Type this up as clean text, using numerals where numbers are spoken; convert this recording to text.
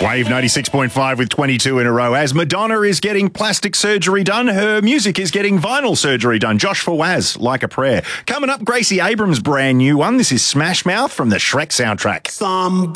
Wave 96.5 with 22 in a row. As Madonna is getting plastic surgery done, her music is getting vinyl surgery done. Josh Fawaz, Like a Prayer. Coming up, Gracie Abrams' brand new one. This is Smash Mouth from the Shrek soundtrack. Somebody